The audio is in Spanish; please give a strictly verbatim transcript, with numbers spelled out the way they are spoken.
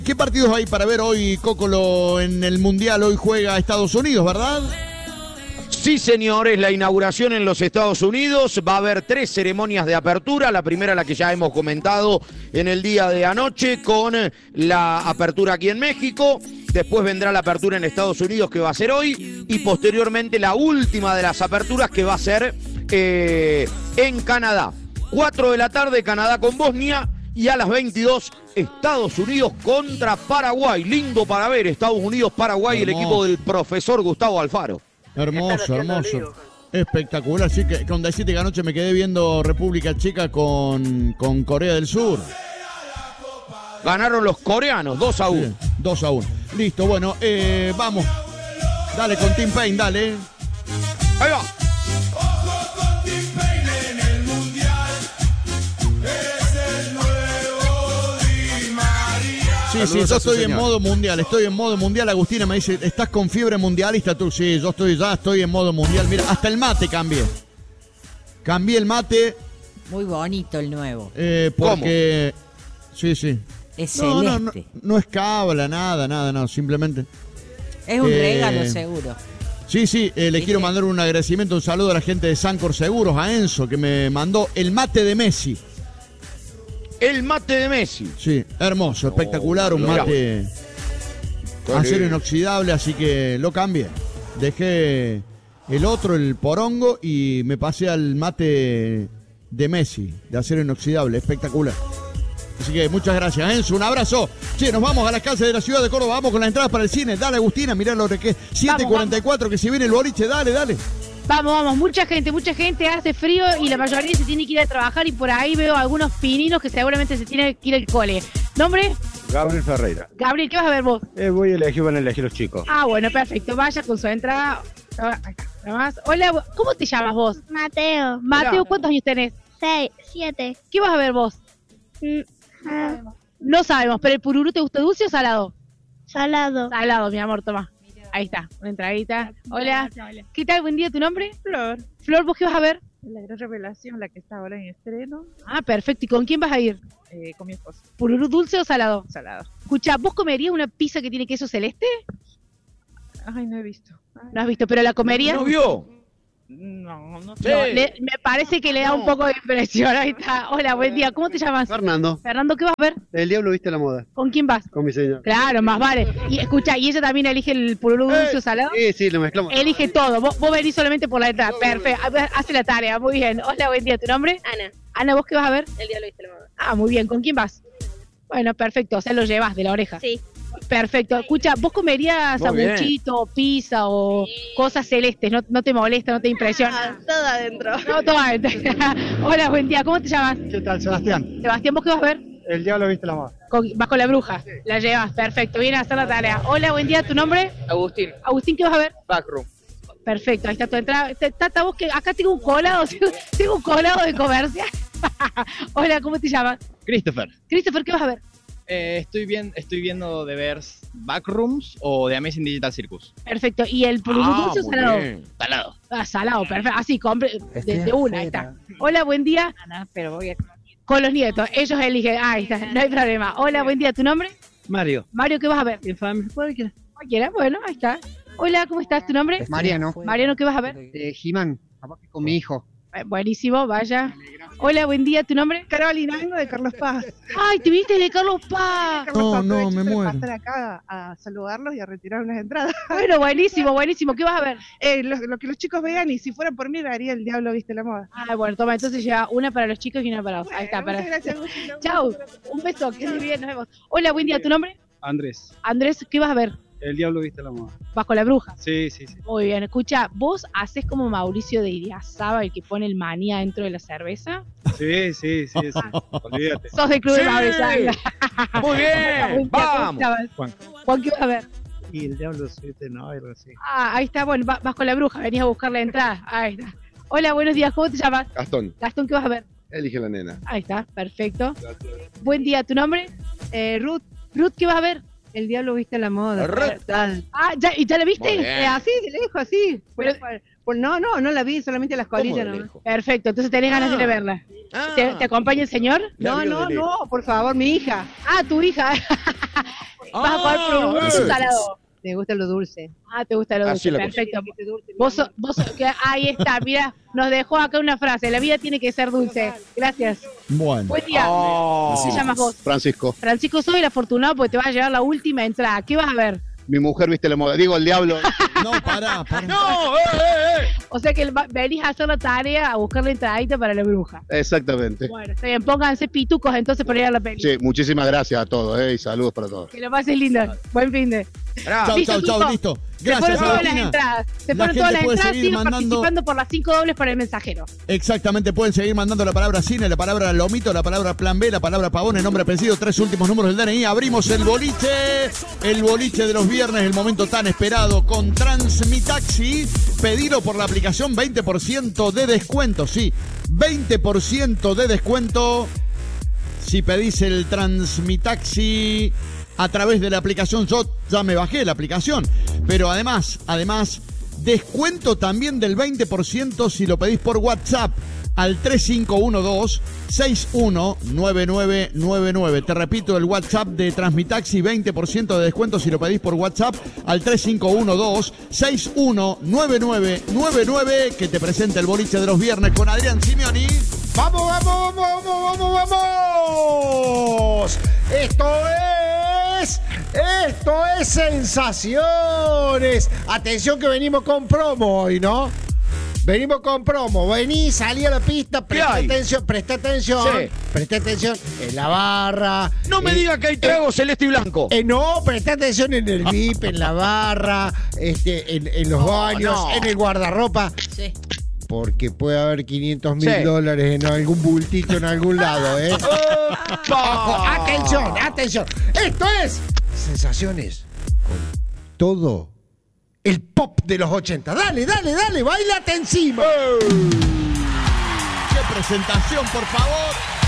¿Qué partidos hay para ver hoy, Cocolo, en el Mundial? Hoy juega Estados Unidos, ¿verdad? Sí, señores, la inauguración en los Estados Unidos. Va a haber tres ceremonias de apertura. La primera, la que ya hemos comentado en el día de anoche, con la apertura aquí en México. Después vendrá la apertura en Estados Unidos, que va a ser hoy. Y posteriormente la última de las aperturas, que va a ser eh, en Canadá. cuatro de la tarde, Canadá con Bosnia. Y a las veintidós, Estados Unidos contra Paraguay. Lindo para ver, Estados Unidos-Paraguay, el equipo del profesor Gustavo Alfaro. Hermoso, hermoso. Espectacular. Sí, que con decirte que anoche me quedé viendo República Checa con, con Corea del Sur. Ganaron los coreanos, dos a uno. Sí, dos a uno. Listo, bueno, eh, vamos. Dale con Tim Payne, dale. Ahí va. Sí, sí, yo estoy en modo mundial, estoy en modo mundial. Agustina me dice, ¿estás con fiebre mundialista tú? Sí, yo estoy ya, estoy en modo mundial. Mira, hasta el mate cambié. Cambié el mate. Muy bonito el nuevo. Eh, porque... ¿Cómo? Sí, sí. Es no, celeste. No, no, no es cábala, nada, nada, no, simplemente... Es un eh, regalo seguro. Sí, sí, eh, le ¿Viste? Quiero mandar un agradecimiento, un saludo a la gente de Sancor Seguros, a Enzo, que me mandó el mate de Messi. El mate de Messi. Sí, hermoso, espectacular, oh, un mate acero inoxidable, así que lo cambié. Dejé el otro, el porongo, y me pasé al mate de Messi, de acero inoxidable, espectacular. Así que muchas gracias, Enzo, un abrazo. Sí, nos vamos a las calles de la ciudad de Córdoba, vamos con la entrada para el cine. Dale, Agustina, mirá lo que es siete cuarenta y cuatro, que se viene el boliche, dale, dale. Vamos, vamos, mucha gente, mucha gente, hace frío y la mayoría se tiene que ir a trabajar y por ahí veo algunos pininos que seguramente se tienen que ir al cole. ¿Nombre? Gabriel Ferreira. Gabriel, ¿qué vas a ver vos? Eh, voy a elegir, van a elegir los chicos. Ah, bueno, perfecto, vaya con su entrada. Ahí está, nada más. Hola, ¿cómo te llamas vos? Mateo. Mateo, ¿cuántos años tenés? Seis, siete. ¿Qué vas a ver vos? Mm, ah. No sabemos, pero ¿el pururú te gusta dulce o salado? Salado. Salado, mi amor, toma. Ahí está, una entradita. Hola. ¿Qué tal? Buen día, ¿tu nombre? Flor. Flor, ¿vos qué vas a ver? La gran revelación, la que está ahora en estreno. Ah, perfecto. ¿Y con quién vas a ir? Eh, con mi esposo. ¿Pururú dulce o salado? Salado. Escucha, ¿vos comerías una pizza que tiene queso celeste? Ay, no he visto. Ay. ¿No has visto? ¿Pero la comerías? ¿No vio? No, no sé. No, le, me parece que le da no. un poco de impresión. Ahí está. Hola, buen día. ¿Cómo te llamas? Fernando. Fernando, ¿qué vas a ver? El diablo viste la moda. ¿Con quién vas? Con mi señor. Claro, más vale. Y escucha, ¿y ella también elige el pururú dulce o salado? Sí, sí, lo mezclamos. Elige todo. Vos, vos venís solamente por la entrada. Perfecto. Hace la tarea. Muy bien. Hola, buen día. ¿Tu nombre? Ana. Ana, ¿vos qué vas a ver? El diablo viste la moda. Ah, muy bien. ¿Con quién vas? Bueno, perfecto. O sea, lo llevas de la oreja. Sí. Perfecto. Escucha, ¿vos comerías sanguchito, pizza o sí. cosas celestes? ¿No, ¿No te molesta, no te impresiona? Ah, todo adentro. No, todo adentro. Hola, buen día. ¿Cómo te llamas? ¿Qué tal, Sebastián? Sebastián, ¿vos qué vas a ver? El diablo viste la moda. Con, vas con la bruja. Sí. La llevas. Perfecto. Viene a hacer la tarea. Hola, buen día. ¿Tu nombre? Agustín. Agustín, ¿qué vas a ver? Backroom. Perfecto. Ahí está tu entrada. Tata, vos que acá tengo un colado. Tengo un colado de comercial. Hola, ¿cómo te llamas? Christopher. Christopher, ¿qué vas a ver? Eh, estoy, bien, estoy viendo de ver Backrooms o de Amazing Digital Circus. Perfecto. ¿Y el pururú ah, dulce o salado? Bien. Salado. Ah, salado, perfecto. Así, compre de, de una, ahí está. Hola, buen día. Ana, pero voy a... Con los nietos. Ellos eligen. Ah, ahí está, no hay problema. Hola, buen día. ¿Tu nombre? Mario. Mario, ¿qué vas a ver? Infame. Cualquiera. Cualquiera, bueno, ahí está. Hola, ¿cómo estás? ¿Tu nombre? Mariano. Mariano, ¿qué vas a ver? Eh, Jimán. Con mi hijo. Buenísimo, vaya. Hola, buen día, ¿tu nombre? Carolina, vengo de Carlos Paz. Ay, ¿te viste de Carlos Paz? Carlos no, Paz, no, me muero. Pasar acá a saludarlos y a retirar unas entradas. Bueno, buenísimo, buenísimo. ¿Qué vas a ver? Eh, lo, lo que los chicos vean y si fuera por mí haría el diablo viste la moda. Ah, bueno, toma, entonces lleva una para los chicos y una para vos. Bueno, ahí está. Para... Muchas gracias, Agustín. Chau, un beso, que estés bien, nos vemos. Hola, buen día, ¿tu nombre? Andrés. Andrés, ¿qué vas a ver? El diablo viste la moda. ¿Vas con la bruja? Sí, sí, sí. Muy bien, escucha, ¿vos haces como Mauricio de Idiazaba, el que pone el maní dentro de la cerveza? Sí, sí, sí, sí. Olvídate. Sos del club sí. de Mauricio. Muy bien, vamos. Juan. Juan, ¿qué vas a ver? Y el diablo viste, no, algo así. Ah, ahí está, bueno, vas con la bruja, venías a buscar la entrada. Ahí está. Hola, buenos días, ¿cómo te llamas? Gastón. Gastón, ¿qué vas a ver? Elige la nena. Ahí está, perfecto. Gracias. Buen día, ¿tu nombre? Eh, Ruth. Ruth, ¿qué vas a ver? El diablo viste la moda. Tal. Ah, ¿ya, ¿y ya la viste? Eh, así, de lejos, así. Pero, por, por, no, no, no la vi, solamente las colillas nomás. Perfecto, entonces tenés ah. ganas de verla. Ah. ¿Te, ¿Te acompaña el señor? No, no, no, por favor, mi hija. Ah, tu hija. Vas a comer por un dulce o un salado. Me gusta lo dulce. Ah, te gusta lo Así dulce, la cosa. perfecto. Vos, sos- vos, sos- que, ahí está, mira, nos dejó acá una frase, la vida tiene que ser dulce. Gracias. Bueno. Buen día. Oh. ¿Cómo te llamas vos? Francisco, Francisco, soy el afortunado porque te va a llevar la última entrada. ¿Qué vas a ver? mi mujer viste la moda. Digo, el diablo. No, pará, pará. ¡No! ¡Eh, eh, eh! O sea que el- venís a hacer la tarea, a buscar la entradita para la bruja. Exactamente. Bueno, está bien, pónganse pitucos entonces para ir a la peli. Sí, muchísimas gracias a todos, ¿eh? Y saludos para todos. Que lo pases lindo. Buen fin de. Pará. Chau, Listo, chau, chau, Kiko. listo. Se Gracias, fueron todas las Agustina. entradas. Se La fueron todas gente las puede entradas. seguir Sigan mandando- participando por las cinco dobles para el mensajero. Exactamente, pueden seguir mandando la palabra cine, la palabra lomito, la palabra plan B, la palabra pavón, el nombre, apellido, tres últimos números del D N I. Abrimos el boliche, el boliche de los viernes, el momento tan esperado con Transmitaxi. Pedilo por la aplicación, veinte por ciento de descuento, sí, veinte por ciento de descuento si pedís el Transmitaxi a través de la aplicación. Yo ya me bajé la aplicación, pero además, además, descuento también del veinte por ciento si lo pedís por WhatsApp al tres cinco uno dos, seis uno nueve nueve nueve nueve. Te repito, el WhatsApp de Transmitaxi, veinte por ciento de descuento si lo pedís por WhatsApp al tres cinco uno dos, seis uno nueve nueve nueve nueve. Que te presenta el boliche de los viernes con Adrián Simeoni. ¡Vamos, vamos, vamos, vamos, vamos, vamos! Esto es... Esto es Sensaciones. Atención que venimos con promo hoy, ¿no? Venimos con promo. Vení, salí a la pista, presta hay? atención, presta atención. Sí. Presta atención en la barra. No me eh, diga que hay trago celeste y blanco. Eh, no, presta atención en el V I P, en la barra, este, en, en los baños, no. en el guardarropa. Sí. Porque puede haber quinientos mil Sí. dólares en algún bultito en algún lado, ¿eh? Ojo, ¡Opa! atención, atención. Esto es Sensaciones con todo el pop de los ochenta. Dale, dale, dale, bailate encima. ¡Qué presentación, por favor!